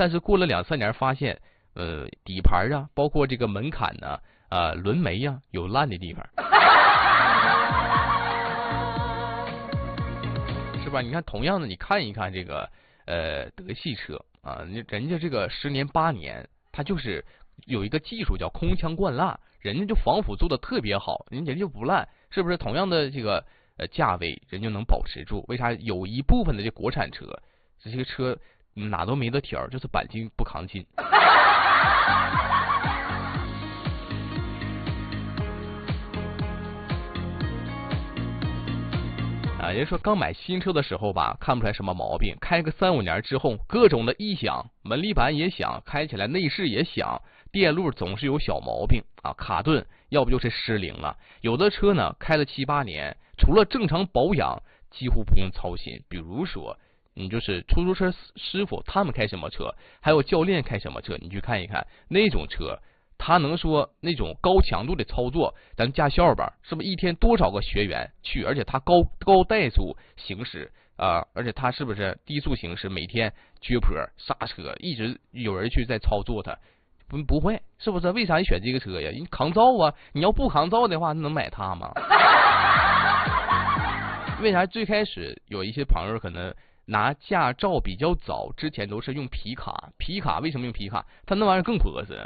但是过了2-3年发现，底盘啊，包括这个门槛呢，轮眉呀，有烂的地方，是吧？你看，同样的，你看一看这个德系车啊，人家这个10年8年，它就是有一个技术叫空腔灌蜡，人家就防腐做的特别好，人家就不烂，是不是？同样的这个价位，人就能保持住。为啥？有一部分的这国产车，这些车哪都没得挑，就是钣金不扛劲。人家说刚买新车的时候吧，看不出来什么毛病，开个3-5年之后，各种的异响，门立板也响，开起来内饰也响，电路总是有小毛病啊，卡顿，要不就是失灵了。有的车呢，开了7-8年，除了正常保养，几乎不用操心。比如说，你就是出租车师傅他们开什么车，还有教练开什么车，你去看一看那种车。他能说那种高强度的操作，咱驾校吧，是不是一天多少个学员去？而且他高怠速行驶啊，而且他是不是低速行驶？每天撅坡刹车，一直有人去在操作它，不会，是不是？为啥你选这个车呀？你抗造啊！你要不抗造的话，能买它吗？为啥最开始有一些朋友可能拿驾照比较早，之前都是用皮卡？皮卡为什么用皮卡？它那玩意儿更婆实。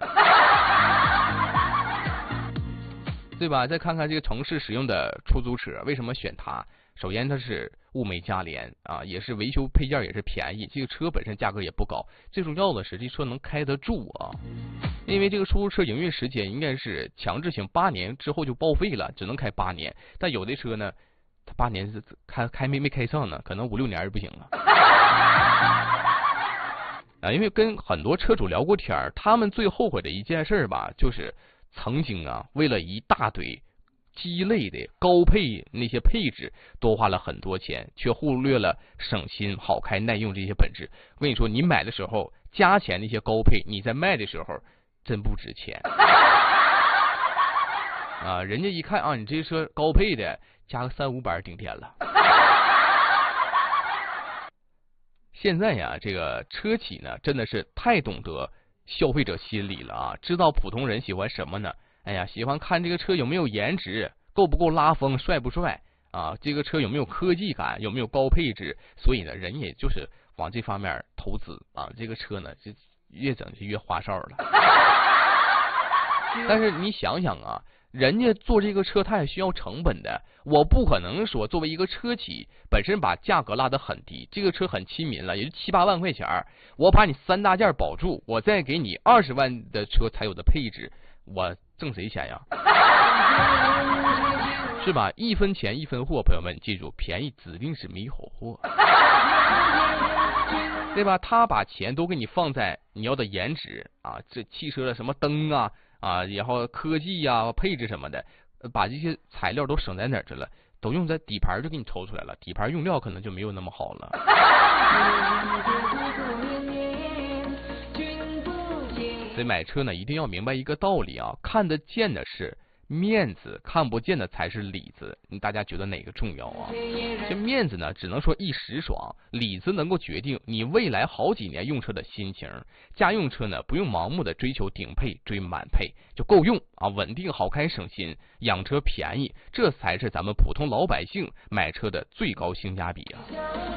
对吧？再看看这个城市使用的出租车，为什么选它？首先它是物美价廉啊，也是维修配件也是便宜，这个车本身价格也不高，最重要的是这车能开得住啊。因为这个出租车营运时间应该是强制性8年之后就报废了，只能开8年。但有的车呢，它8年是开没开上呢，可能5-6年就不行了。因为跟很多车主聊过天，他们最后悔的一件事吧，就是曾经啊，为了一大堆鸡肋的高配那些配置，多花了很多钱，却忽略了省心、好开、耐用这些本质。我跟你说，你买的时候加钱那些高配，你在卖的时候真不值钱啊！人家一看啊，你这车高配的，加个3-500顶天了。现在呀，这个车企呢，真的是太懂得消费者心理了啊！知道普通人喜欢什么呢？哎呀，喜欢看这个车有没有颜值，够不够拉风，帅不帅啊？这个车有没有科技感，有没有高配置？所以呢，人也就是往这方面投资啊。这个车呢，就越整就越花哨了。但是你想想啊，人家做这个车他也需要成本的，我不可能说作为一个车企本身把价格拉得很低，这个车很亲民了，也就7-8万块钱，我把你3大件保住，我再给你20万的车才有的配置，我挣谁钱呀？是吧？1分钱1分货，朋友们记住，便宜指定是没好货，对吧？他把钱都给你放在你要的颜值啊，这汽车的什么灯啊。然后科技呀、配置什么的，把这些材料都省在哪儿去了？都用在底盘就给你抽出来了，底盘用料可能就没有那么好了。所以买车呢，一定要明白一个道理啊，看得见的是面子，看不见的才是里子。大家觉得哪个重要啊？这面子呢，只能说一时爽，里子能够决定你未来好几年用车的心情。家用车呢，不用盲目的追求顶配，追满配就够用啊，稳定、好开、省心，养车便宜，这才是咱们普通老百姓买车的最高性价比啊。